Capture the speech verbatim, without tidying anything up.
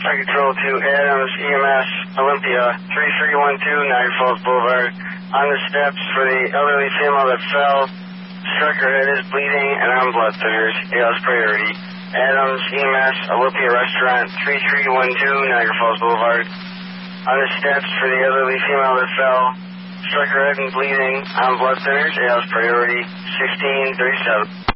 Site Control to Adams E M S, Olympia, three three one two, Niagara Falls Boulevard. On the steps for the elderly female that fell. Struck her head, is bleeding, and on blood thinners. A L's priority. Adams E M S, Olympia Restaurant, three three one two, Niagara Falls Boulevard. On the steps for the elderly female that fell. Struck her head and bleeding, on blood thinners. A L's priority, sixteen thirty-seven.